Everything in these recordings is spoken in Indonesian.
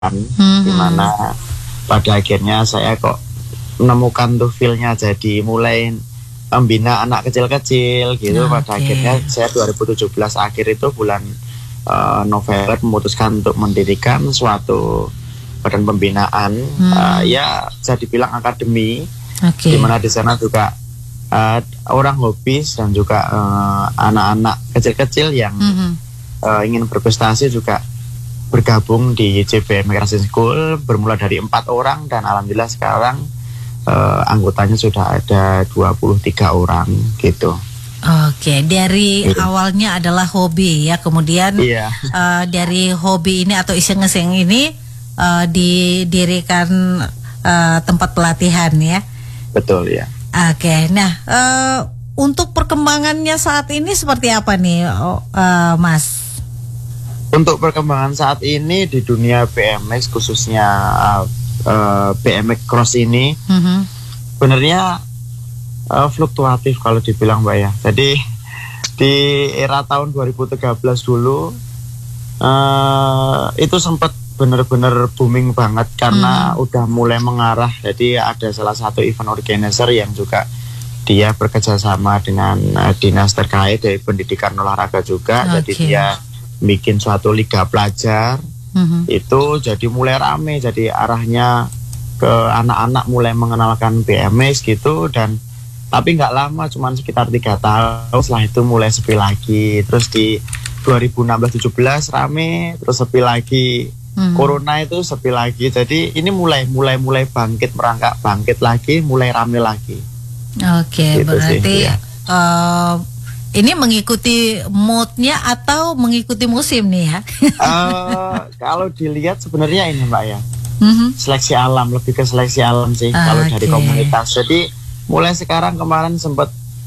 Dimana pada akhirnya saya kok menemukan tuh feel-nya, jadi mulai membina anak kecil-kecil gitu. Pada akhirnya saya 2017 akhir itu bulan November memutuskan untuk mendirikan suatu badan pembinaan, ya bisa dibilang akademi, di mana di sana juga orang hobis dan juga anak-anak kecil-kecil yang ingin berprestasi juga bergabung di JBMX Racing School, bermula dari 4 orang dan alhamdulillah sekarang anggotanya sudah ada 23 orang gitu. Oke, dari awalnya adalah hobi ya, kemudian dari hobi ini atau iseng-iseng ini didirikan tempat pelatihan ya. Betul ya. Oke, nah untuk perkembangannya saat ini seperti apa nih, Mas? Untuk perkembangan saat ini di dunia BMX khususnya BMX cross ini sebenarnya fluktuatif kalau dibilang Mbak ya. Jadi di era tahun 2013 dulu itu sempat benar-benar booming banget karena udah mulai mengarah. Jadi ada salah satu event organizer yang juga dia bekerja sama dengan dinas terkait dari pendidikan olahraga juga. Jadi dia bikin suatu liga pelajar, itu jadi mulai rame, jadi arahnya ke anak-anak mulai mengenalkan BMX gitu. Dan tapi nggak lama, cuman sekitar 3 tahun setelah itu mulai sepi lagi. Terus di 2016-17 rame, terus sepi lagi. Corona itu sepi lagi. Jadi ini mulai bangkit, merangkak bangkit lagi, mulai rame lagi. Oke, gitu berarti sih, ini mengikuti moodnya atau mengikuti musim nih ya? Kalau dilihat sebenarnya ini Mbak ya, seleksi alam, lebih ke seleksi alam sih kalau dari komunitas. Jadi mulai sekarang, kemarin sempat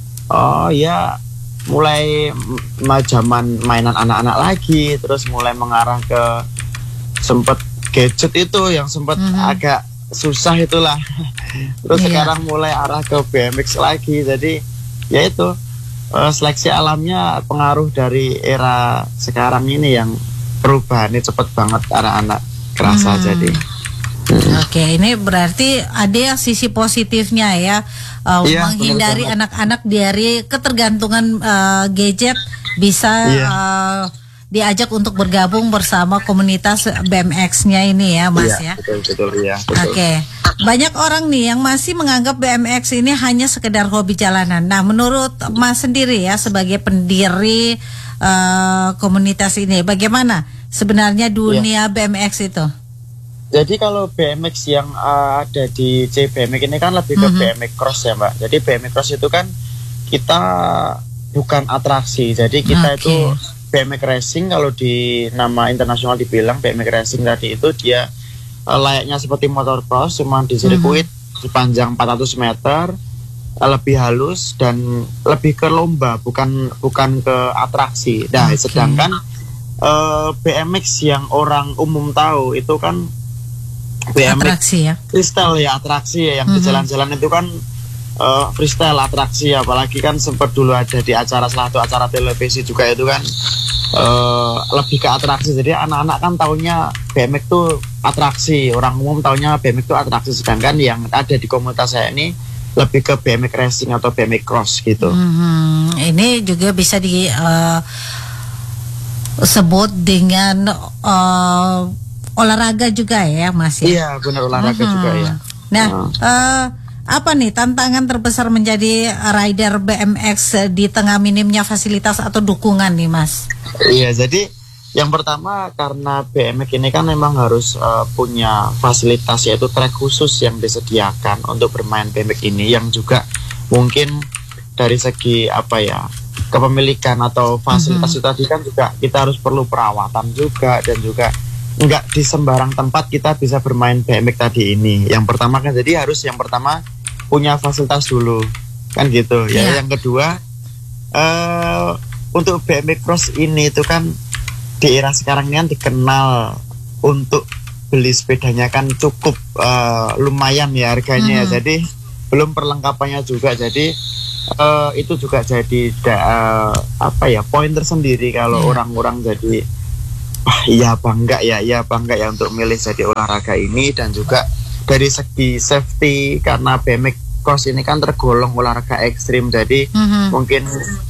mulai zaman mainan anak-anak lagi, terus mulai mengarah ke sempat gadget itu yang sempat agak susah itulah. Terus sekarang mulai arah ke BMX lagi. Jadi ya itu seleksi alamnya pengaruh dari era sekarang ini yang perubahannya cepat banget anak-anak kerasa. Jadi Oke, ini berarti ada sisi positifnya ya, menghindari anak-anak dari ketergantungan gadget, bisa diajak untuk bergabung bersama komunitas BMX-nya ini ya, Mas ya. Betul ya. Oke. Banyak orang nih yang masih menganggap BMX ini hanya sekedar hobi jalanan. Nah, menurut Mas sendiri ya sebagai pendiri komunitas ini, bagaimana sebenarnya dunia BMX itu? Jadi kalau BMX yang ada di JBMX ini kan lebih ke BMX cross ya Mbak. Jadi BMX cross itu kan kita bukan atraksi. Jadi kita itu BMX racing, kalau di nama internasional dibilang BMX racing tadi itu dia layaknya seperti motocross, cuma di sirkuit sepanjang 400 meter, lebih halus dan lebih ke lomba, bukan ke atraksi. Nah, sedangkan BMX yang orang umum tahu itu kan BMX atraksi ya, freestyle ya, atraksi ya, yang di jalan-jalan itu kan freestyle atraksi. Apalagi kan sempat dulu ada di salah satu acara televisi juga itu kan lebih ke atraksi. Jadi anak-anak kan taunya BMX tuh atraksi, orang umum taunya BMX tuh atraksi. Sedangkan yang ada di komunitas saya ini lebih ke BMX racing atau BMX cross gitu. Ini juga bisa disebut dengan olahraga juga ya, Mas ya? Iya, benar, olahraga juga ya. Nah, apa nih tantangan terbesar menjadi rider BMX di tengah minimnya fasilitas atau dukungan nih, Mas? Iya, jadi yang pertama karena BMX ini kan memang harus punya fasilitas, yaitu trek khusus yang disediakan untuk bermain BMX ini, yang juga mungkin dari segi kepemilikan atau fasilitas itu tadi kan juga kita harus perlu perawatan juga, dan juga enggak di sembarang tempat kita bisa bermain BMX tadi ini. Yang pertama kan, jadi harus yang pertama punya fasilitas dulu kan gitu ya. Yang kedua untuk BMX cross ini itu kan di era sekarang ini kan dikenal untuk beli sepedanya kan cukup lumayan ya harganya ya. Jadi belum perlengkapannya juga, jadi itu juga jadi poin tersendiri kalau orang-orang jadi iya apa enggak ya untuk milih jadi olahraga ini. Dan juga dari segi safety, karena BMX cross ini kan tergolong olahraga ekstrim, jadi mungkin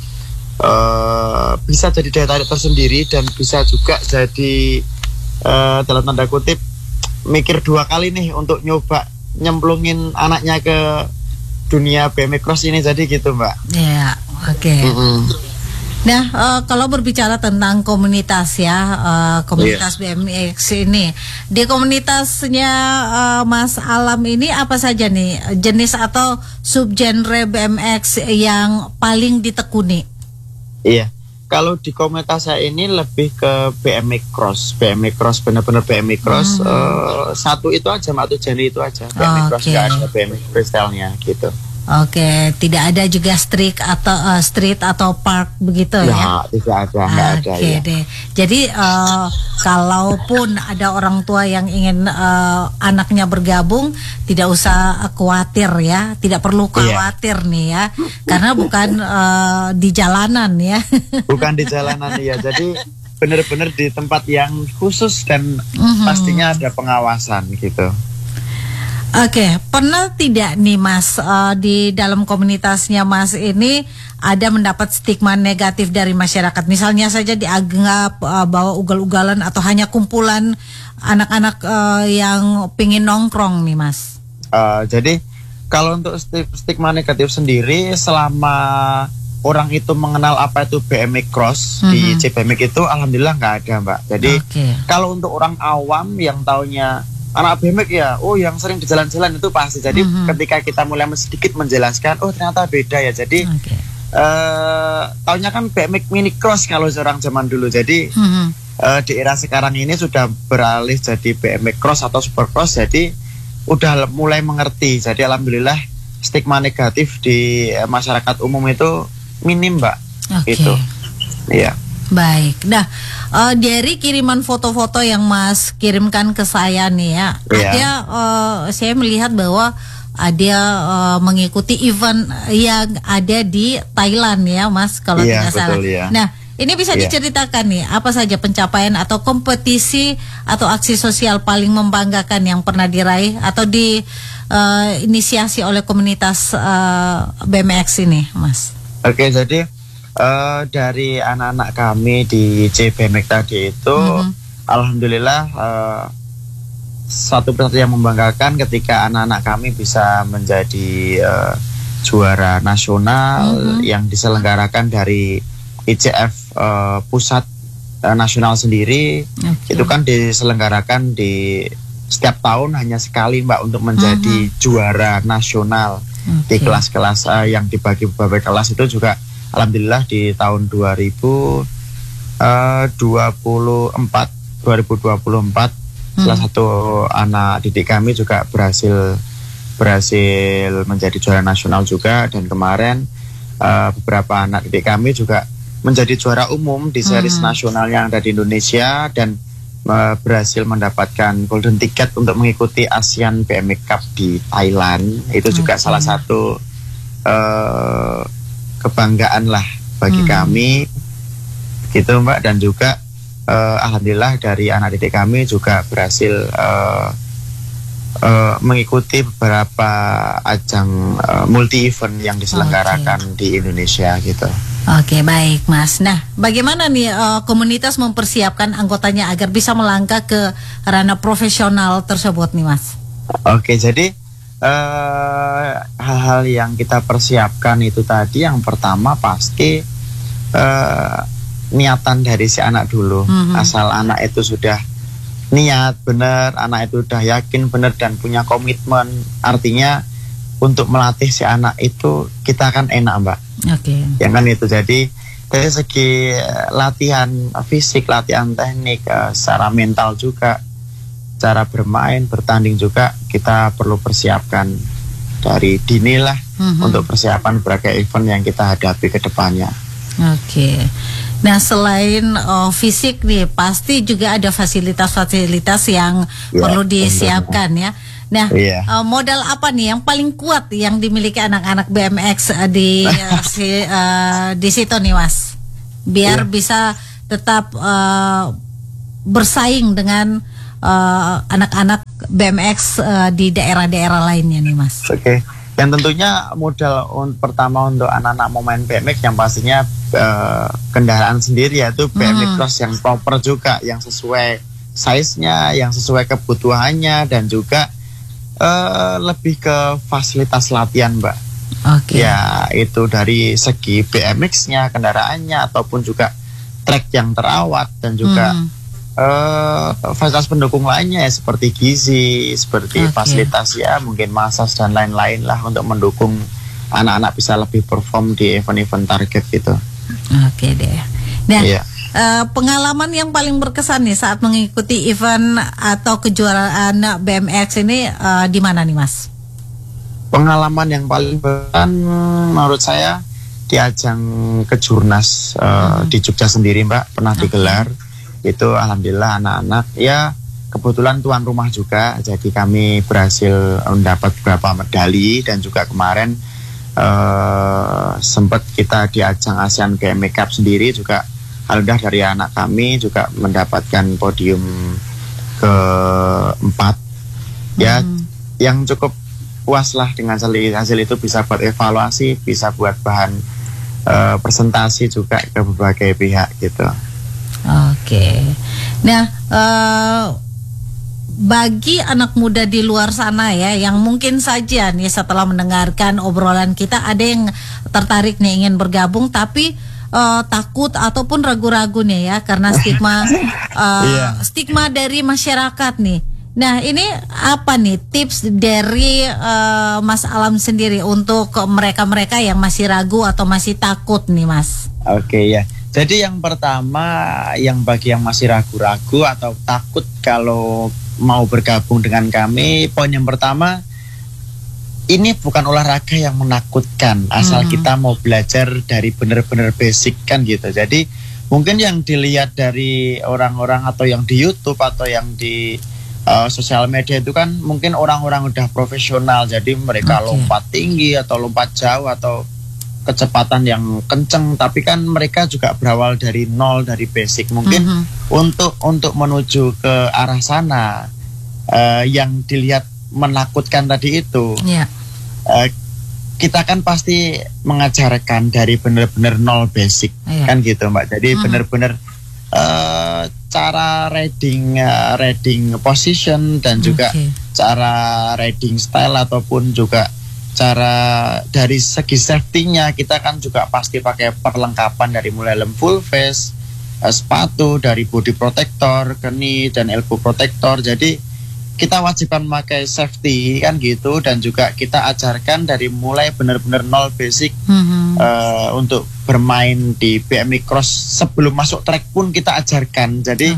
bisa jadi daya tarik tersendiri, dan bisa juga jadi dalam tanda kutip mikir 2 kali nih untuk nyoba nyemplungin anaknya ke dunia BMX cross ini, jadi gitu Mbak. Ya, oke. Nah, kalau berbicara tentang komunitas ya, komunitas BMX ini, di komunitasnya Mas Alam ini apa saja nih jenis atau subgenre BMX yang paling ditekuni? Iya, kalau di komunitas saya ini lebih ke BMX cross benar-benar BMX cross. Satu itu aja, satu genre itu aja BMX cross, nggak ada BMX freestyle-nya gitu. Oke, tidak ada juga street atau park begitu ya? Tidak ada, nggak ada. Oke deh. Jadi kalaupun ada orang tua yang ingin anaknya bergabung, tidak usah khawatir ya, tidak perlu khawatir nih ya, karena bukan di jalanan ya. Bukan di jalanan ya, jadi benar-benar di tempat yang khusus dan pastinya ada pengawasan gitu. Oke, pernah tidak nih Mas di dalam komunitasnya Mas ini ada mendapat stigma negatif dari masyarakat? Misalnya saja dianggap bahwa ugal-ugalan atau hanya kumpulan anak-anak yang pingin nongkrong nih Mas? Jadi kalau untuk stigma negatif sendiri, selama orang itu mengenal apa itu BMX cross di CBMX itu, alhamdulillah nggak ada Mbak. Jadi kalau untuk orang awam yang taunya anak BMX ya, yang sering di jalan-jalan itu pasti. Jadi ketika kita mulai sedikit menjelaskan, ternyata beda ya. Jadi taunya kan BMX mini cross kalau orang zaman dulu. Jadi di era sekarang ini sudah beralih jadi BMX cross atau super cross. Jadi udah mulai mengerti. Jadi alhamdulillah stigma negatif di masyarakat umum itu minim Mbak. Gitu. Iya. Baik, nah dari kiriman foto-foto yang Mas kirimkan ke saya nih ya, ada saya melihat bahwa ada mengikuti event yang ada di Thailand ya Mas, kalau tidak salah. Ya. Nah, ini bisa diceritakan nih, apa saja pencapaian atau kompetisi atau aksi sosial paling membanggakan yang pernah diraih atau diinisiasi oleh komunitas BMX ini Mas? Oke, jadi dari anak-anak kami di CBMX tadi itu alhamdulillah satu persatu yang membanggakan ketika anak-anak kami bisa menjadi juara nasional yang diselenggarakan dari ICF pusat nasional sendiri. Itu kan diselenggarakan di setiap tahun hanya sekali Mbak untuk menjadi juara nasional di kelas-kelas yang dibagi beberapa kelas. Itu juga alhamdulillah di tahun 2024 salah satu anak didik kami juga berhasil menjadi juara nasional juga. Dan kemarin beberapa anak didik kami juga menjadi juara umum di series nasional yang ada di Indonesia, dan berhasil mendapatkan golden ticket untuk mengikuti ASEAN BMX Cup di Thailand. Itu juga salah satu kebanggaan lah bagi kami gitu Mbak. Dan juga alhamdulillah dari anak didik kami juga berhasil mengikuti beberapa ajang multi event yang diselenggarakan di Indonesia gitu. Oke, baik Mas. Nah, bagaimana nih komunitas mempersiapkan anggotanya agar bisa melangkah ke ranah profesional tersebut nih Mas? Oke, jadi hal-hal yang kita persiapkan itu tadi, yang pertama pasti niatan dari si anak dulu. Asal anak itu sudah niat benar, anak itu sudah yakin benar dan punya komitmen, artinya untuk melatih si anak itu kita kan enak Mbak. Ya kan itu. Jadi dari segi latihan fisik, latihan teknik, secara mental juga, cara bermain, bertanding juga kita perlu persiapkan dari dini lah untuk persiapan berbagai event yang kita hadapi ke depannya. Nah, selain fisik nih, pasti juga ada fasilitas-fasilitas yang perlu disiapkan ya. Nah, modal apa nih yang paling kuat yang dimiliki anak-anak BMX di situ nih Mas, biar bisa tetap bersaing dengan anak-anak BMX di daerah-daerah lainnya nih Mas? Oke. Yang tentunya modal pertama untuk anak-anak mau main BMX yang pastinya kendaraan sendiri, yaitu BMX Cross yang proper juga, yang sesuai size-nya, yang sesuai kebutuhannya, dan juga lebih ke fasilitas latihan, Mbak. Oke. Ya, itu dari segi BMX-nya, kendaraannya, ataupun juga track yang terawat, dan juga fasilitas pendukung lainnya ya, seperti gizi, seperti fasilitas ya mungkin massage dan lain-lain lah, untuk mendukung anak-anak bisa lebih perform di event-event target gitu. Oke deh. Nah, pengalaman yang paling berkesan nih saat mengikuti event atau kejuaraan BMX ini di mana nih Mas? Pengalaman yang paling berkesan menurut saya di ajang Kejurnas di Jogja sendiri, Mbak, pernah digelar. Itu alhamdulillah anak-anak ya kebetulan tuan rumah juga, jadi kami berhasil mendapat beberapa medali, dan juga kemarin sempat kita di ajang ASEAN BMX Cup sendiri juga alhamdulillah dari anak kami juga mendapatkan podium ke-4 ya, yang cukup puas lah dengan hasil itu, bisa buat evaluasi, bisa buat bahan presentasi juga ke berbagai pihak gitu. Oke. Nah, bagi anak muda di luar sana ya, yang mungkin saja nih setelah mendengarkan obrolan kita ada yang tertarik nih ingin bergabung, tapi takut ataupun ragu-ragu nih ya karena stigma dari masyarakat nih. Nah, ini apa nih tips dari Mas Alam sendiri untuk mereka-mereka yang masih ragu atau masih takut nih, Mas? Oke ya. Jadi yang pertama, yang bagi yang masih ragu-ragu atau takut kalau mau bergabung dengan kami, poin yang pertama, ini bukan olahraga yang menakutkan, asal kita mau belajar dari benar-benar basic kan gitu. Jadi mungkin yang dilihat dari orang-orang atau yang di YouTube atau yang di sosial media itu kan mungkin orang-orang udah profesional, jadi mereka lompat tinggi atau lompat jauh atau kecepatan yang kenceng, tapi kan mereka juga berawal dari nol, dari basic. Mungkin untuk menuju ke arah sana yang dilihat menakutkan tadi itu, kita kan pasti mengajarkan dari benar-benar nol basic, kan gitu Mbak. Jadi benar-benar cara riding position, dan juga cara riding style, ataupun juga cara dari segi safety-nya kita kan juga pasti pakai perlengkapan dari mulai full face, sepatu, dari body protector, knee dan elbow protector. Jadi kita wajibkan memakai safety kan gitu, dan juga kita ajarkan dari mulai benar-benar nol basic untuk bermain di BMX Cross. Sebelum masuk track pun kita ajarkan. Jadi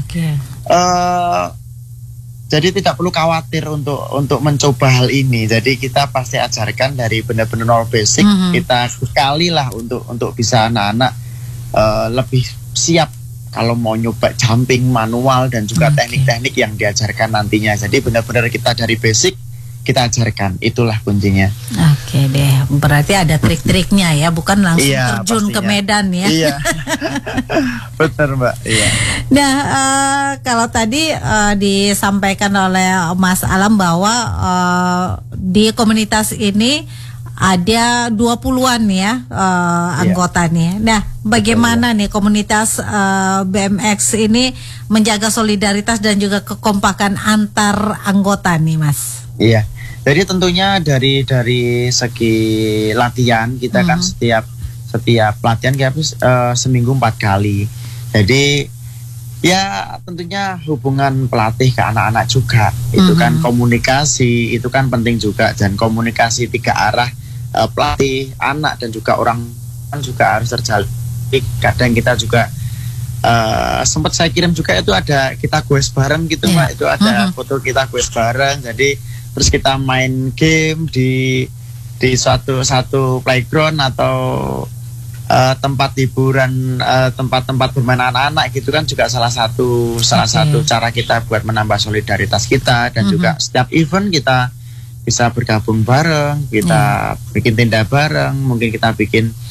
jadi tidak perlu khawatir untuk mencoba hal ini. Jadi kita pasti ajarkan dari benar-benar nol basic. Kita sekali lah untuk bisa anak-anak lebih siap kalau mau nyoba jumping manual, dan juga teknik-teknik yang diajarkan nantinya. Jadi benar-benar kita dari basic kita ajarkan, itulah kuncinya. Oke deh, berarti ada trik-triknya ya, bukan langsung terjun pastinya ke medan ya. Iya, benar Mbak. Iya. Nah, kalau tadi disampaikan oleh Mas Alam bahwa di komunitas ini ada 20-an ya anggota nih. Nah, bagaimana nih komunitas BMX ini menjaga solidaritas dan juga kekompakan antar anggota nih, Mas? Iya. Jadi tentunya dari segi latihan kita kan setiap latihan kita seminggu 4 kali. Jadi ya tentunya hubungan pelatih ke anak-anak juga itu kan komunikasi itu kan penting juga, dan komunikasi 3 arah pelatih, anak, dan juga orang kan juga harus terjalin. Kadang kita juga sempat saya kirim juga itu ada kita goes bareng gitu Mbak, itu ada foto kita goes bareng. Jadi terus kita main game di satu playground atau tempat hiburan, tempat-tempat bermain anak-anak gitu kan, juga salah satu cara kita buat menambah solidaritas kita. Dan juga setiap event kita bisa bergabung bareng, kita bikin tenda bareng, mungkin kita bikin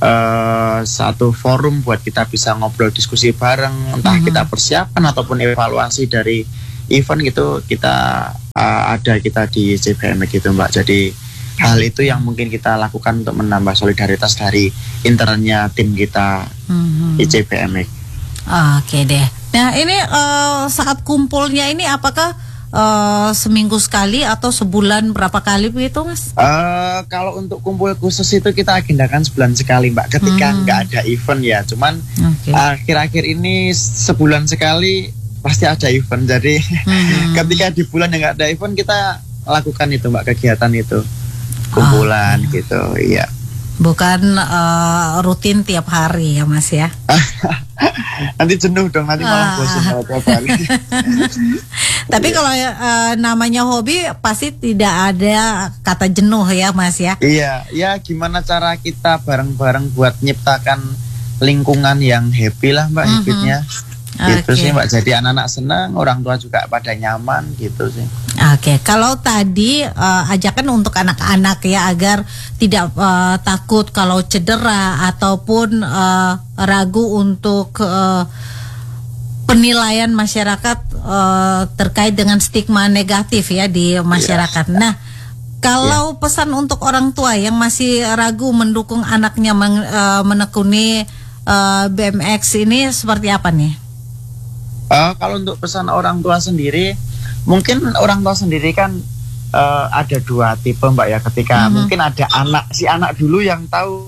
satu forum buat kita bisa ngobrol diskusi bareng, entah kita persiapan ataupun evaluasi dari event gitu, kita kita di ICBMX gitu Mbak. Jadi hal itu yang mungkin kita lakukan untuk menambah solidaritas dari internalnya tim kita ICBMX. Oke deh. Nah ini saat kumpulnya ini apakah seminggu sekali atau sebulan berapa kali begitu Mas? Kalau untuk kumpul khusus itu kita agendakan sebulan sekali Mbak, ketika nggak ada event ya. Cuman akhir-akhir ini sebulan sekali pasti ada event. Jadi ketika di bulan yang nggak ada event kita lakukan itu Mbak, kegiatan itu, kumpulan gitu. Iya. Bukan rutin tiap hari ya Mas ya? Nanti jenuh dong, nanti malah bosan kalau tiap hari. Tapi kalau namanya hobi pasti tidak ada kata jenuh ya Mas ya? Iya, ya gimana cara kita bareng-bareng buat nyiptakan lingkungan yang happy lah Mbak, habitnya. Gitu sih Mbak, jadi anak-anak senang, orang tua juga pada nyaman gitu sih. Oke, kalau tadi ajakan untuk anak-anak ya agar tidak takut kalau cedera ataupun ragu untuk penilaian masyarakat terkait dengan stigma negatif ya di masyarakat. Nah, kalau pesan untuk orang tua yang masih ragu mendukung anaknya menekuni BMX ini seperti apa nih? Kalau untuk pesan orang tua sendiri, mungkin orang tua sendiri kan ada dua tipe Mbak ya. Ketika mungkin ada si anak dulu yang tahu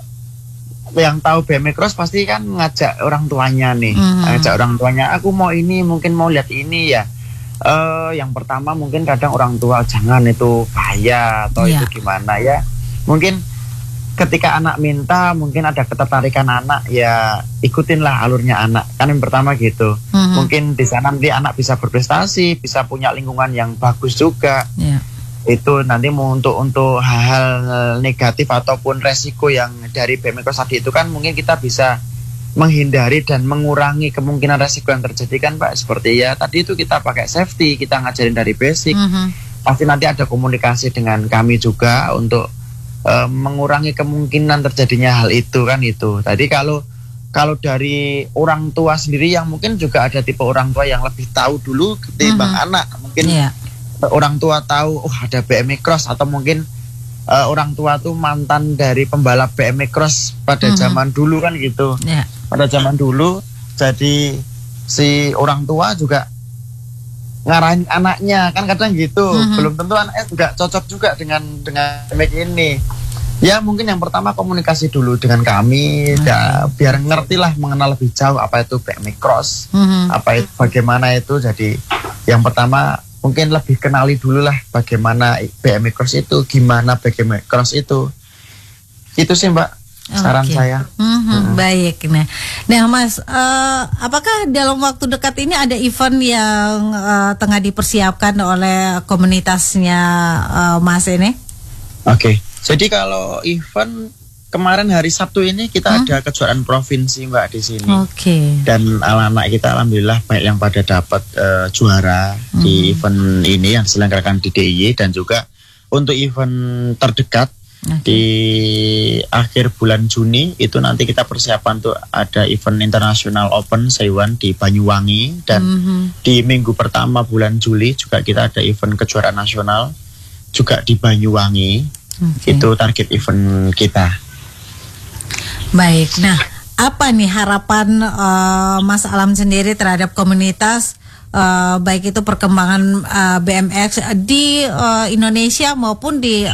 BMX Cross pasti kan ngajak orang tuanya nih, ngajak orang tuanya, aku mau ini, mungkin mau lihat ini ya. Yang pertama mungkin kadang orang tua jangan itu bahaya atau itu gimana ya. Mungkin ketika anak minta, mungkin ada ketertarikan anak, ya ikutinlah alurnya anak. Kan yang pertama gitu. Mungkin di sana nanti anak bisa berprestasi, bisa punya lingkungan yang bagus juga. Itu nanti untuk hal-hal negatif ataupun resiko yang dari BMX Cross tadi itu kan mungkin kita bisa menghindari dan mengurangi kemungkinan resiko yang terjadi kan Pak. Seperti ya tadi itu kita pakai safety, kita ngajarin dari basic. Pasti nanti ada komunikasi dengan kami juga untuk mengurangi kemungkinan terjadinya hal itu kan itu. Tadi kalau dari orang tua sendiri yang mungkin juga ada tipe orang tua yang lebih tahu dulu ketimbang anak. Mungkin orang tua tahu ada BMX Cross atau mungkin orang tua tuh mantan dari pembalap BMX Cross pada zaman dulu kan gitu. Pada zaman dulu, jadi si orang tua juga ngarahin anaknya kan kadang gitu. Belum tentu anaknya juga cocok juga dengan BMX ini. Ya mungkin yang pertama komunikasi dulu dengan kami, biar ngerti lah, mengenal lebih jauh apa itu BMX Cross, apa itu, bagaimana itu. Jadi yang pertama mungkin lebih kenali dulu lah bagaimana BMX Cross itu, gimana BMX Cross itu. Itu sih Mbak saran saya. Baik. Nah Mas, apakah dalam waktu dekat ini ada event yang tengah dipersiapkan oleh komunitasnya Mas ini? Oke. Jadi kalau event kemarin hari Sabtu ini kita ada kejuaraan provinsi Mbak di sini. Dan anak-anak kita alhamdulillah banyak yang pada dapat juara di event ini yang diselenggarakan di DIY, dan juga untuk event terdekat di akhir bulan Juni itu nanti kita persiapan tuh ada event International Open Seiwan di Banyuwangi, dan di minggu pertama bulan Juli juga kita ada event kejuaraan nasional juga di Banyuwangi. Itu target event kita. Baik, nah apa nih harapan Mas Alam sendiri terhadap komunitas baik itu perkembangan BMX di Indonesia maupun di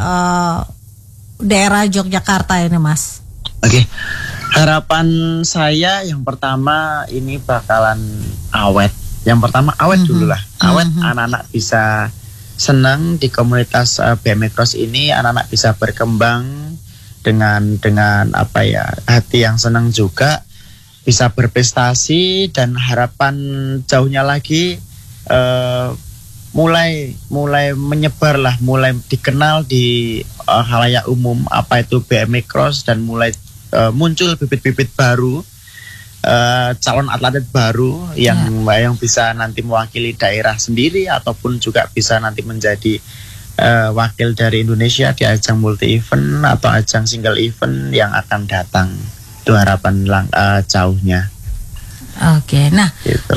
daerah Yogyakarta ini Mas? Oke. Harapan saya yang pertama ini bakalan awet. Yang pertama awet dulu lah. Awet, anak-anak bisa senang di komunitas BMX Cross ini, anak-anak bisa berkembang dengan apa ya, hati yang senang juga, bisa berprestasi, dan harapan jauhnya lagi mulai menyebar lah, mulai dikenal di khalayak umum apa itu BMX Cross, dan mulai muncul bibit-bibit baru, calon atlet baru yang bisa nanti mewakili daerah sendiri ataupun juga bisa nanti menjadi wakil dari Indonesia di ajang multi event atau ajang single event yang akan datang. Itu harapan jauhnya. Oke, nah Gitu.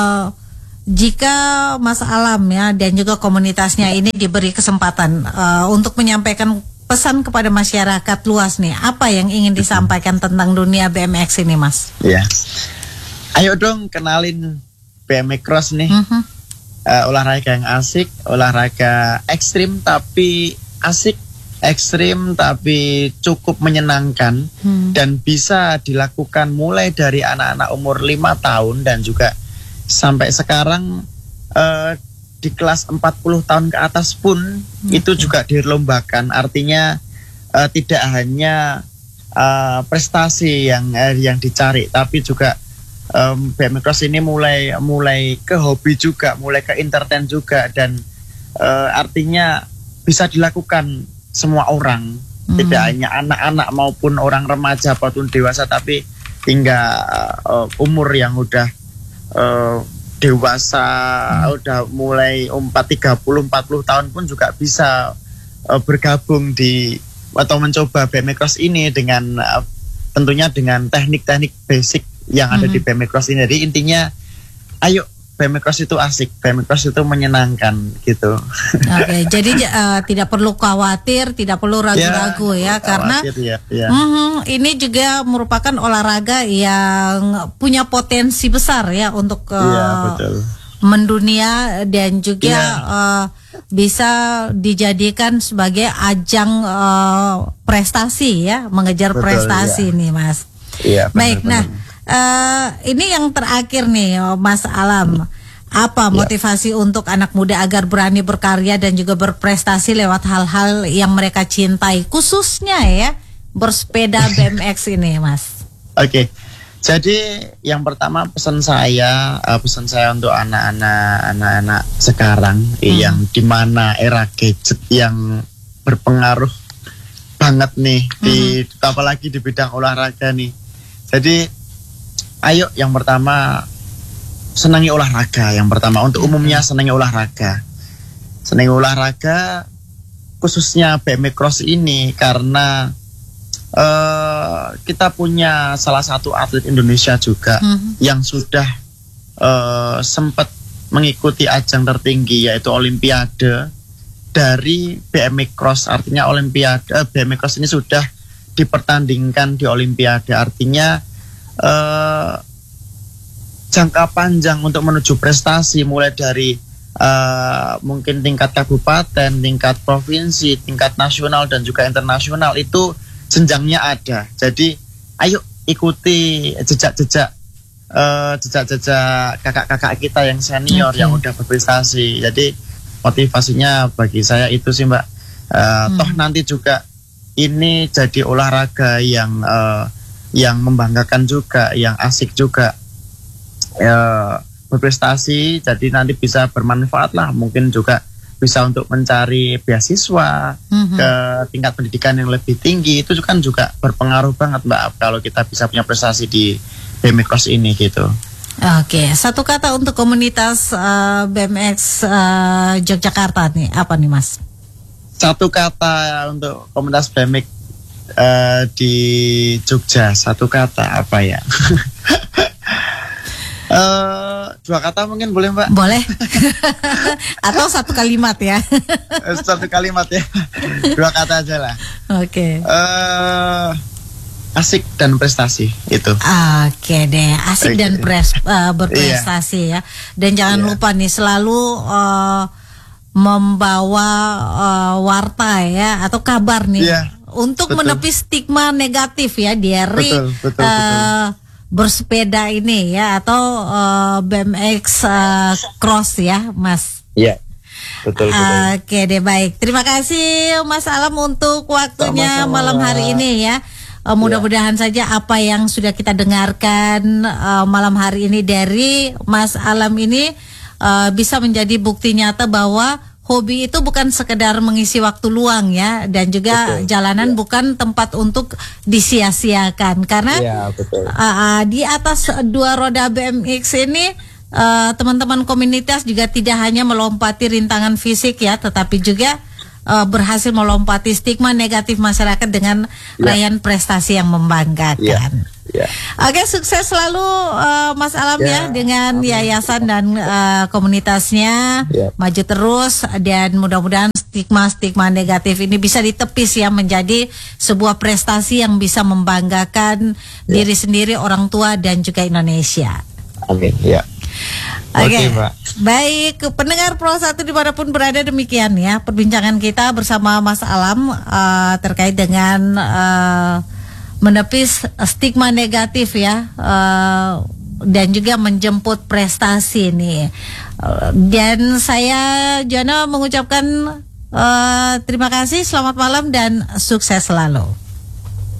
jika Mas Alam ya dan juga komunitasnya ini diberi kesempatan untuk menyampaikan pesan kepada masyarakat luas nih, apa yang ingin disampaikan tentang dunia BMX ini, Mas? Ya, ayo dong kenalin BMX Cross nih. Olahraga yang asik, olahraga ekstrim tapi asik, ekstrim tapi cukup menyenangkan, dan bisa dilakukan mulai dari anak-anak umur 5 tahun dan juga sampai sekarang di kelas 40 tahun ke atas pun itu juga dilombakan. Artinya tidak hanya prestasi yang dicari, tapi juga BMX Cross ini mulai ke hobi juga, mulai ke entertain juga, dan artinya bisa dilakukan semua orang, tidak hanya anak-anak maupun orang remaja ataupun dewasa, tapi hingga umur yang udah dewasa, udah mulai 30-40 tahun pun juga bisa bergabung atau mencoba BMX Cross ini dengan tentunya dengan teknik-teknik basic yang ada di BMX Cross ini. Jadi intinya, ayo, BMX Cross itu asik, BMX Cross itu menyenangkan gitu. Oke, jadi tidak perlu khawatir, tidak perlu ragu-ragu ya, karena ini juga merupakan olahraga yang punya potensi besar ya untuk mendunia, dan juga bisa dijadikan sebagai ajang prestasi ya, mengejar prestasi nih, Mas. Iya, baik, nah ini yang terakhir nih, Mas Alam. Apa motivasi untuk anak muda agar berani berkarya dan juga berprestasi lewat hal-hal yang mereka cintai, khususnya ya bersepeda BMX ini, Mas? Oke, jadi yang pertama pesan saya untuk anak-anak sekarang yang dimana era gadget yang berpengaruh banget nih apalagi di bidang olahraga nih. Jadi ayo, yang pertama senangi olahraga. Yang pertama untuk umumnya senangi olahraga. Senangi olahraga khususnya BMX Cross ini karena kita punya salah satu atlet Indonesia juga yang sudah sempat mengikuti ajang tertinggi yaitu Olimpiade dari BMX Cross. Artinya Olimpiade BMX Cross ini sudah dipertandingkan di Olimpiade. Artinya jangka panjang untuk menuju prestasi mulai dari mungkin tingkat kabupaten, tingkat provinsi, tingkat nasional dan juga internasional, itu jenjangnya ada. Jadi ayo ikuti jejak-jejak kakak-kakak kita yang senior yang udah berprestasi. Jadi motivasinya bagi saya itu sih, Mbak. Toh nanti juga ini jadi olahraga yang membanggakan juga, yang asik juga, berprestasi. Jadi nanti bisa bermanfaat lah, mungkin juga bisa untuk mencari beasiswa ke tingkat pendidikan yang lebih tinggi. Itu kan juga berpengaruh banget, Mbak, kalau kita bisa punya prestasi di BMX Cross ini gitu. Oke, satu kata untuk komunitas BMX Yogyakarta nih, apa nih, Mas? Satu kata untuk komunitas BMX di Jogja, satu kata apa ya? Dua kata mungkin boleh, Mbak? Boleh. Atau satu kalimat ya? Satu kalimat ya. Dua kata aja lah. Oke. Asik dan prestasi itu. Oke deh, asik dan berprestasi ya. Dan jangan lupa nih selalu membawa warta ya atau kabar nih untuk menepis stigma negatif ya dari bersepeda ini ya, atau BMX Cross ya, Mas. Iya. Betul. Oke deh, baik. Terima kasih Mas Alam untuk waktunya malam hari ini ya. Mudah-mudahan saja apa yang sudah kita dengarkan malam hari ini dari Mas Alam ini bisa menjadi bukti nyata bahwa hobi itu bukan sekedar mengisi waktu luang ya, dan juga jalanan bukan tempat untuk disia-siakan, karena di atas dua roda BMX ini teman-teman komunitas juga tidak hanya melompati rintangan fisik ya, tetapi juga berhasil melompati stigma negatif masyarakat dengan raihan prestasi yang membanggakan. Oke, sukses selalu Mas Alam ya dengan yayasan dan komunitasnya. Maju terus dan mudah-mudahan stigma negatif ini bisa ditepis ya menjadi sebuah prestasi yang bisa membanggakan diri sendiri, orang tua dan juga Indonesia. Amin. Ya. Oke, baik pendengar Pro 1 dimanapun berada, demikian ya perbincangan kita bersama Mas Alam terkait dengan menepis stigma negatif ya dan juga menjemput prestasi nih. Dan saya Jono mengucapkan terima kasih, selamat malam dan sukses selalu.